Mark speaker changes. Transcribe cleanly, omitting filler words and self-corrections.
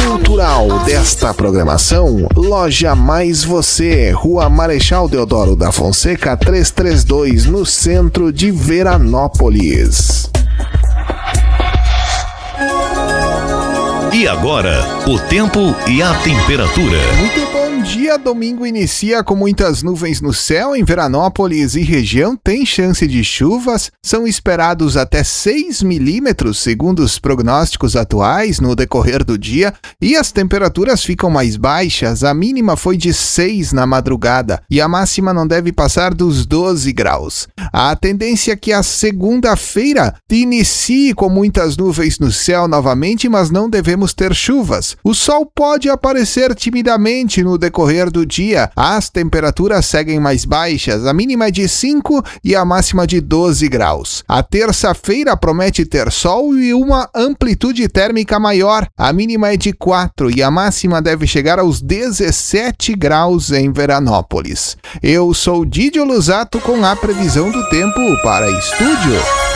Speaker 1: cultural desta programação, Loja Mais Você, Rua Marechal Deodoro da Fonseca 332, no centro de Veranópolis.
Speaker 2: E agora, o tempo e a temperatura.
Speaker 1: Muito bom dia, domingo inicia com muitas nuvens no céu em Veranópolis e região tem chance de chuvas, são esperados até 6 milímetros segundo os prognósticos atuais no decorrer do dia e as temperaturas ficam mais baixas, a mínima foi de 6 na madrugada e a máxima não deve passar dos 12 graus. A tendência é que a segunda-feira inicie com muitas nuvens no céu novamente, mas não devemos ter chuvas. O sol pode aparecer timidamente no decorrer do dia. As temperaturas seguem mais baixas, a mínima é de 5 e a máxima de 12 graus. A terça-feira promete ter sol e uma amplitude térmica maior. A mínima é de 4 e a máxima deve chegar aos 17 graus em Veranópolis. Eu sou Didio Lusato com a previsão do tempo para Estúdio.